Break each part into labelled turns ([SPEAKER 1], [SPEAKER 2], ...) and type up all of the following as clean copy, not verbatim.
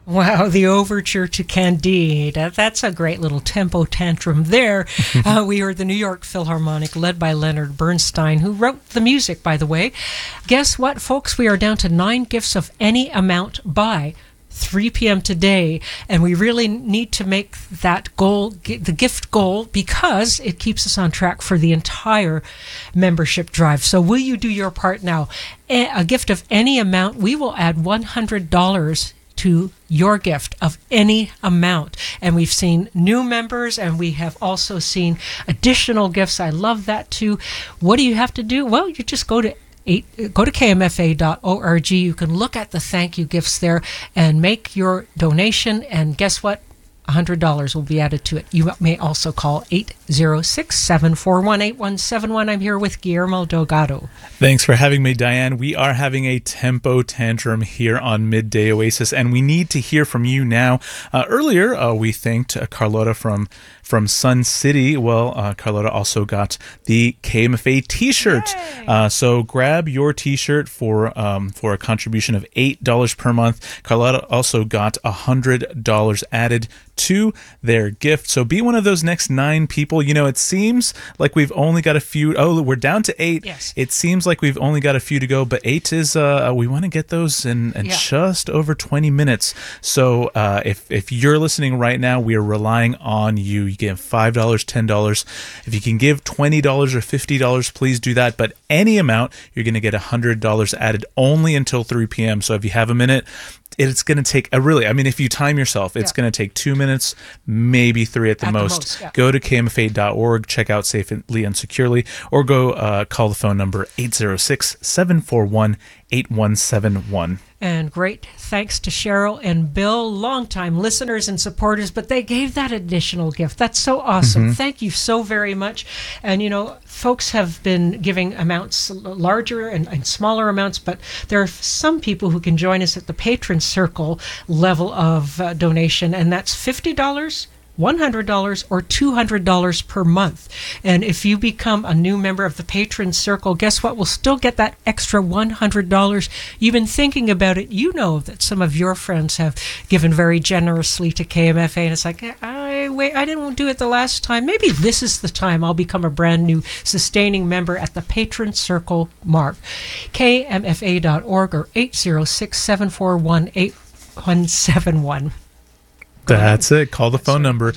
[SPEAKER 1] Wow, the overture to Candide. That's a great little tempo tantrum there. We heard the New York Philharmonic led by Leonard Bernstein, who wrote the music, by the way. Guess what, folks? We are down to 9 gifts of any amount by 3 p.m. today, and we really need to make that goal, the gift goal, because it keeps us on track for the entire membership drive. So will you do your part now? A gift of any amount, we will add $100 to your gift of any amount. And we've seen new members, and we have also seen additional gifts. I love that too. What do you have to do? Well, you just go to kmfa.org. You can look at the thank you gifts there and make your donation. And guess what? $100 will be added to it. You may also call 806-741-8171. I'm here with Guillermo Delgado.
[SPEAKER 2] Thanks for having me, Diane. We are having a tempo tantrum here on Midday Oasis, and we need to hear from you now. Earlier, we thanked Carlota from Sun City. Well, Carlota also got the KMFA t-shirt. So grab your t-shirt for a contribution of $8 per month. Carlota also got $100 added to their gift. So be one of those next 9 people. You know, it seems like we've only got a few. Oh, we're down to 8.
[SPEAKER 1] Yes.
[SPEAKER 2] It seems like we've only got a few to go, but 8 is, we want to get those in just over 20 minutes. So if you're listening right now, we are relying on you. You give $5, $10. If you can give $20 or $50, please do that. But any amount, you're going to get $100 added only until 3 p.m. So if you have a minute, it's going to take if you time yourself, it's going to take 2 minutes, maybe 3 at the most. Go to kmfa.org, check out Safely and Securely, or go call the phone number 806-741-8171.
[SPEAKER 1] And great thanks to Cheryl and Bill, longtime listeners and supporters, but they gave that additional gift. That's so awesome. Mm-hmm. Thank you so very much. And, you know, folks have been giving amounts larger and smaller amounts, but there are some people who can join us at the Patron Circle level of donation, and that's $50, $100 or $200 per month. And if you become a new member of the Patron Circle, guess what? We'll still get that extra $100. You've been thinking about it. You know that some of your friends have given very generously to KMFA, and it's like, I didn't do it the last time. Maybe this is the time I'll become a brand new sustaining member at the Patron Circle mark. KMFA.org or 806-741-8171.
[SPEAKER 2] That's it. Call the phone number,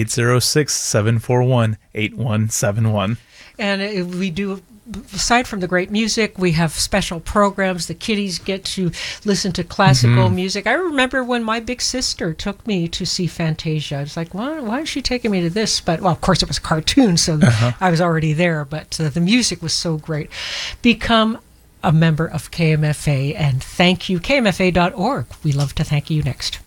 [SPEAKER 2] 806-741-8171.
[SPEAKER 1] And we do, aside from the great music, we have special programs. The kiddies get to listen to classical music. I remember when my big sister took me to see Fantasia. I was like, why is she taking me to this? But, well, of course, it was a cartoon, so I was already there. But the music was so great. Become a member of KMFA, and thank you, kmfa.org. We love to thank you next.